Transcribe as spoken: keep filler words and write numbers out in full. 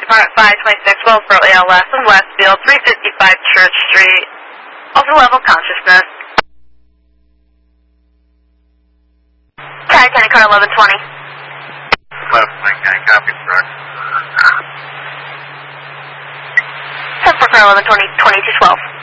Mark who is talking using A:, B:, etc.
A: Department five twenty-six, Wellsboro A L S in Westfield, three fifty-five Church Street. Also level consciousness. Tag ten, car eleven twenty.
B: Left wing, can copy, sir.
A: ten for car eleven twenty, twenty-two twelve.